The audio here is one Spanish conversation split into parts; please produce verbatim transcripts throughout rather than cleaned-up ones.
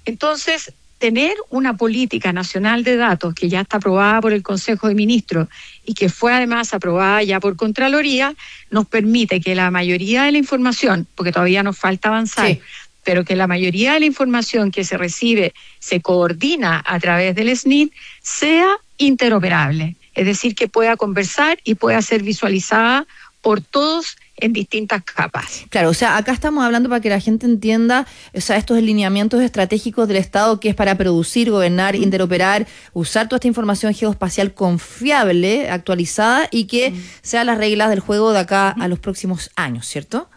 Entonces, tener una política nacional de datos que ya está aprobada por el Consejo de Ministros y que fue además aprobada ya por Contraloría, nos permite que la mayoría de la información, porque todavía nos falta avanzar, sí, pero que la mayoría de la información que se recibe se coordina a través del S N I D, sea interoperable, es decir, que pueda conversar y pueda ser visualizada por todos en distintas capas. Claro, o sea, acá estamos hablando para que la gente entienda, o sea, estos lineamientos estratégicos del Estado, que es para producir, gobernar, mm. interoperar, usar toda esta información geoespacial confiable, actualizada, y que mm. sean las reglas del juego de acá mm. a los próximos años, ¿cierto?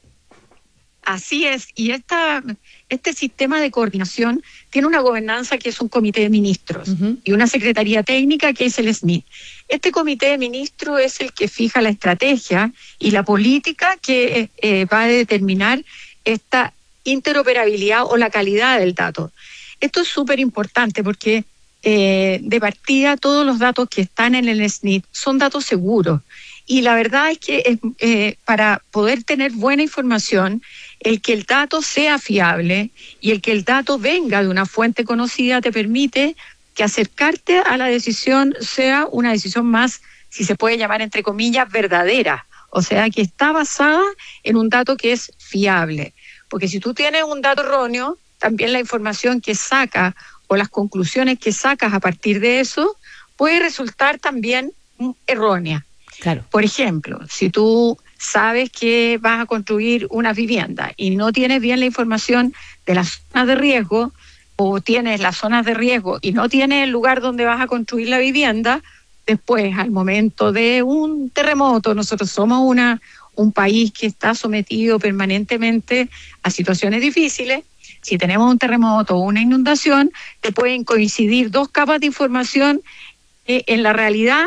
Así es, y esta, este sistema de coordinación tiene una gobernanza que es un comité de ministros uh-huh. y una secretaría técnica que es el S N I D. Este comité de ministros es el que fija la estrategia y la política que eh, va a determinar esta interoperabilidad o la calidad del dato. Esto es súper importante porque eh, de partida todos los datos que están en el S N I D son datos seguros. Y la verdad es que eh, para poder tener buena información, el que el dato sea fiable y el que el dato venga de una fuente conocida te permite que acercarte a la decisión sea una decisión más, si se puede llamar entre comillas, verdadera. O sea, que está basada en un dato que es fiable. Porque si tú tienes un dato erróneo, también la información que sacas o las conclusiones que sacas a partir de eso puede resultar también errónea. Claro. Por ejemplo, si tú sabes que vas a construir una vivienda y no tienes bien la información de las zonas de riesgo, o tienes las zonas de riesgo y no tienes el lugar donde vas a construir la vivienda, después, al momento de un terremoto, nosotros somos una, un país que está sometido permanentemente a situaciones difíciles. Si tenemos un terremoto o una inundación, te pueden coincidir dos capas de información eh, en la realidad.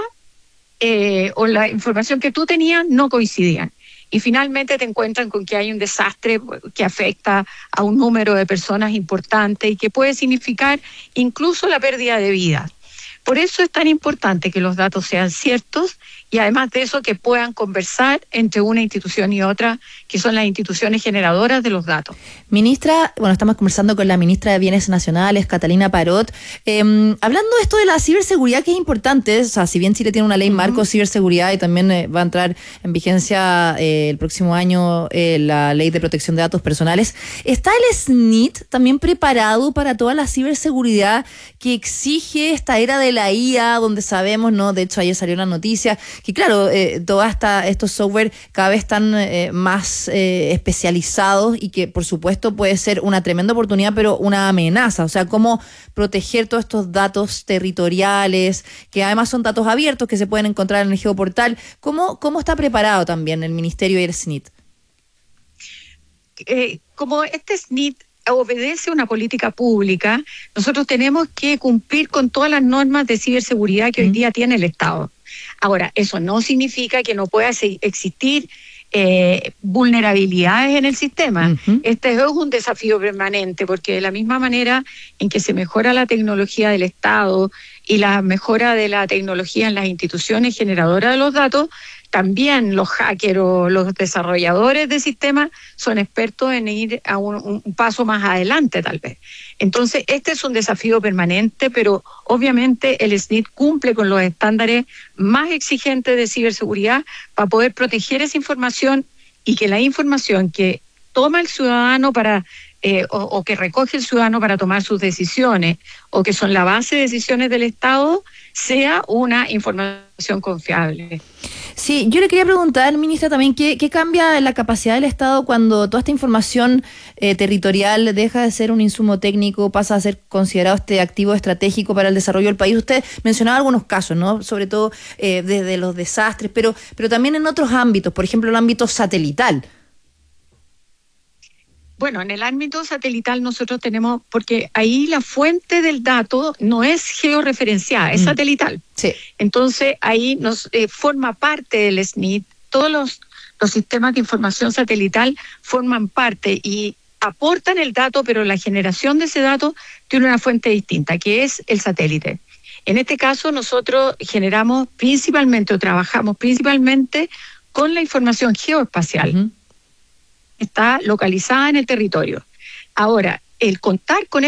Eh, o la información que tú tenías no coincidían. Y finalmente te encuentran con que hay un desastre que afecta a un número de personas importante y que puede significar incluso la pérdida de vidas. Por eso es tan importante que los datos sean ciertos y además de eso que puedan conversar entre una institución y otra, que son las instituciones generadoras de los datos. Ministra, bueno, estamos conversando con la ministra de Bienes Nacionales, Catalina Parot. Eh, hablando de esto de la ciberseguridad, que es importante, o sea, si bien Chile tiene una ley uh-huh. marco de ciberseguridad y también eh, va a entrar en vigencia eh, el próximo año eh, la ley de protección de datos personales, ¿está el S N I D también preparado para toda la ciberseguridad que exige esta era de la I A, donde sabemos, ¿no? De hecho, ayer salió una noticia que, claro, eh, todos estos software cada vez están eh, más eh, especializados y que, por supuesto, puede ser una tremenda oportunidad, pero una amenaza. O sea, cómo proteger todos estos datos territoriales, que además son datos abiertos que se pueden encontrar en el geoportal. ¿Cómo, cómo está preparado también el Ministerio y el S N I D? Eh, como este S N I D obedece una política pública, nosotros tenemos que cumplir con todas las normas de ciberseguridad que hoy día tiene el Estado. Ahora, eso no significa que no pueda existir eh, vulnerabilidades en el sistema. Uh-huh. Este es un desafío permanente, porque de la misma manera en que se mejora la tecnología del Estado y la mejora de la tecnología en las instituciones generadoras de los datos, también los hackers o los desarrolladores de sistemas son expertos en ir a un, un paso más adelante, tal vez. Entonces, este es un desafío permanente, pero obviamente el S N I D cumple con los estándares más exigentes de ciberseguridad para poder proteger esa información y que la información que toma el ciudadano para eh, o, o que recoge el ciudadano para tomar sus decisiones o que son la base de decisiones del Estado sea una información confiable. Sí, yo le quería preguntar, ministra, también, ¿qué, qué cambia en la capacidad del Estado cuando toda esta información eh, territorial deja de ser un insumo técnico, pasa a ser considerado este activo estratégico para el desarrollo del país? Usted mencionaba algunos casos, ¿no? Sobre todo eh, desde los desastres, pero, pero también en otros ámbitos, por ejemplo, el ámbito satelital. Bueno, en el ámbito satelital nosotros tenemos, porque ahí la fuente del dato no es georreferenciada, es mm. satelital. Sí. Entonces ahí nos eh, forma parte del S N I D, todos los, los sistemas de información satelital forman parte y aportan el dato, pero la generación de ese dato tiene una fuente distinta, que es el satélite. En este caso nosotros generamos principalmente o trabajamos principalmente con la información geoespacial. Uh-huh. Está localizada en el territorio. Ahora, el contar con